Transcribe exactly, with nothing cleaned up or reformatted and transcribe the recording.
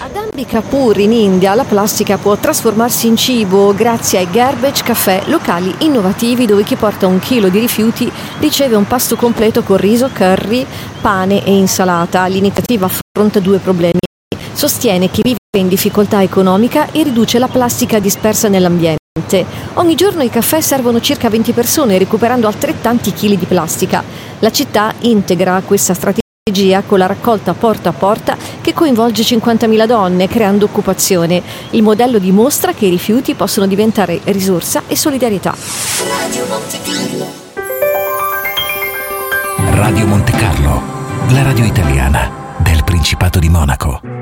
Ad Ambikapur in India la plastica può trasformarsi in cibo grazie ai garbage caffè, locali innovativi dove chi porta un chilo di rifiuti riceve un pasto completo con riso, curry, pane e insalata. L'iniziativa affronta due problemi. Sostiene chi vive in difficoltà economica e riduce la plastica dispersa nell'ambiente. Ogni giorno i caffè servono circa venti persone, recuperando altrettanti chili di plastica. La città integra questa strategia con la raccolta porta a porta che coinvolge cinquantamila donne, creando occupazione. Il modello dimostra che i rifiuti possono diventare risorsa e solidarietà. Radio Monte Carlo. Radio Monte Carlo, la radio italiana del Principato di Monaco.